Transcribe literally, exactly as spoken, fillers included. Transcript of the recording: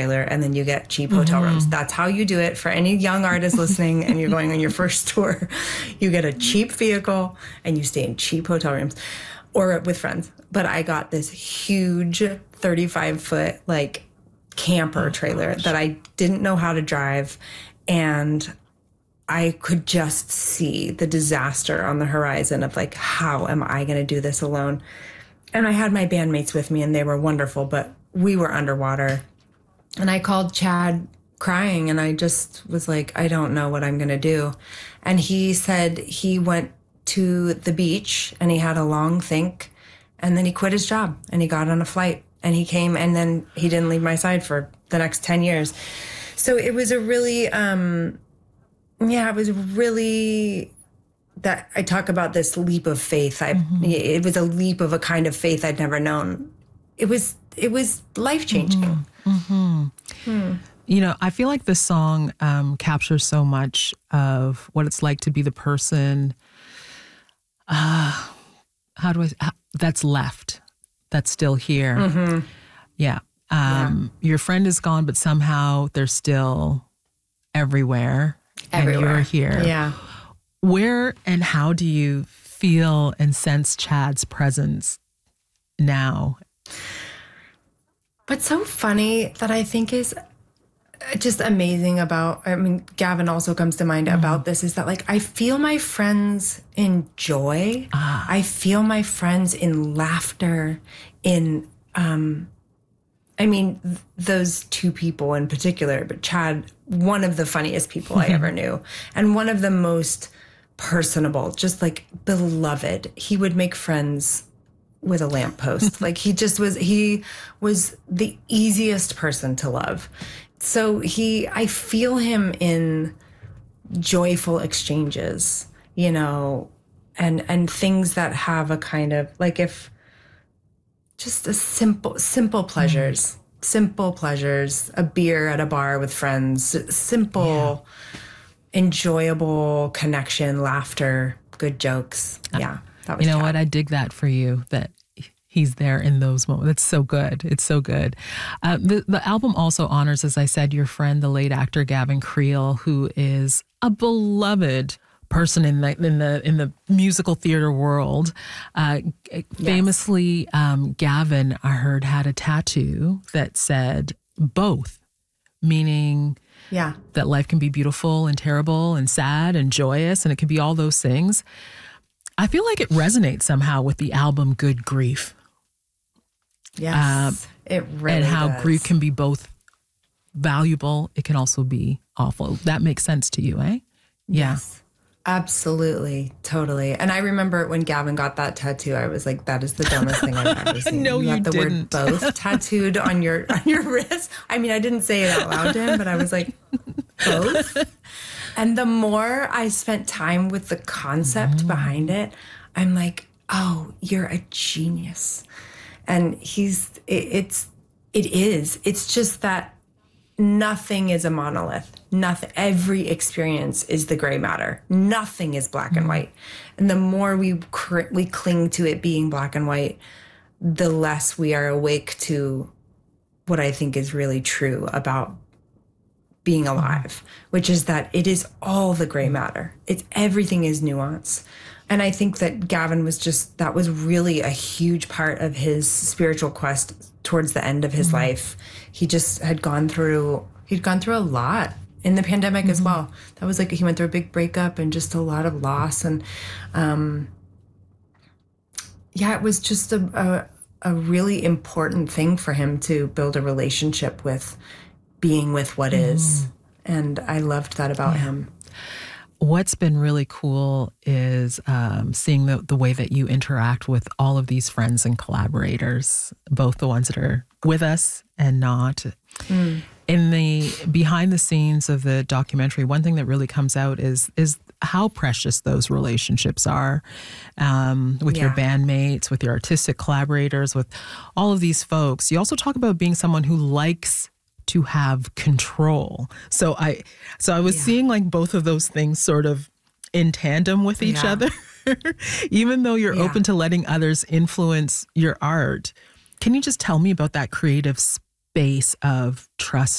trailer and then you get cheap hotel Mm-hmm. rooms. That's how you do it for any young artist listening and you're going on your first tour. You get a cheap vehicle and you stay in cheap hotel rooms or with friends. But I got this huge thirty-five foot like camper Oh, trailer gosh. that I didn't know how to drive. And I could just see the disaster on the horizon of like, how am I going to do this alone? And I had my bandmates with me and they were wonderful, but we were underwater. And I called Chad crying and I just was like, I don't know what I'm going to do. And he said he went to the beach and he had a long think and then he quit his job and he got on a flight and he came and then he didn't leave my side for the next ten years. So it was a really, um, yeah, it was really... that I talk about this leap of faith. I mm-hmm. It was a leap of a kind of faith I'd never known. It was it was life changing. Mm-hmm. Mm-hmm. Hmm. You know, I feel like this song um, captures so much of what it's like to be the person. Uh, how do I? How, that's left. That's still here. Mm-hmm. Yeah. Um, yeah. Your friend is gone, but somehow they're still everywhere. Everywhere. And you're here. Yeah. Where and how do you feel and sense Chad's presence now? What's so funny that I think is just amazing about, I mean, Gavin also comes to mind mm. about this, is that like, I feel my friends in joy. Ah. I feel my friends in laughter, in, um, I mean, th- those two people in particular, but Chad, one of the funniest people I ever knew, and one of the most personable, just like beloved. He would make friends with a lamppost. Like he just was, he was the easiest person to love. So he, I feel him in joyful exchanges, you know, and, and things that have a kind of like, if just a simple, simple pleasures, mm. simple pleasures, a beer at a bar with friends, simple, yeah. enjoyable connection, laughter, good jokes. Yeah. That was you know Chad. What? I dig that for you, that he's there in those moments. That's so good. It's so good. Uh, the, the album also honors, as I said, your friend, the late actor Gavin Creel, who is a beloved person in the in the in the musical theater world. Uh, yes. Famously, um, Gavin, I heard, had a tattoo that said both, meaning yeah. that life can be beautiful and terrible and sad and joyous, and it can be all those things. I feel like it resonates somehow with the album Good Grief. Yes, uh, it really And how does. grief can be both valuable, it can also be awful. That makes sense to you, eh? Yeah. Yes, absolutely, totally. And I remember when Gavin got that tattoo, I was like, that is the dumbest thing I've ever seen. No, you, you got the didn't. word both tattooed on your on your wrist. I mean, I didn't say it out loud to him, but I was like, both? And the more I spent time with the concept mm. behind it, I'm like, oh, you're a genius. And he's, it, it's, it is. It's just that nothing is a monolith. Nothing, every experience is the gray matter. Nothing is black mm. and white. And the more we cr- we cling to it being black and white, the less we are awake to what I think is really true about being alive, which is that it is all the gray matter. It's everything is nuance. And I think that Gavin was just, that was really a huge part of his spiritual quest towards the end of his mm-hmm. life. He just had gone through, he'd gone through a lot in the pandemic mm-hmm. as well. That was like, he went through a big breakup and just a lot of loss. And um, yeah, it was just a, a, a really important thing for him to build a relationship with being with what mm. is. And I loved that about yeah. him. What's been really cool is um, seeing the, the way that you interact with all of these friends and collaborators, both the ones that are with us and not. Mm. In the behind the scenes of the documentary, one thing that really comes out is is how precious those relationships are um, with yeah. your bandmates, with your artistic collaborators, with all of these folks. You also talk about being someone who likes to have control. So I, so I was yeah. seeing like both of those things sort of in tandem with each yeah. other, even though you're yeah. open to letting others influence your art. Can you just tell me about that creative space of trust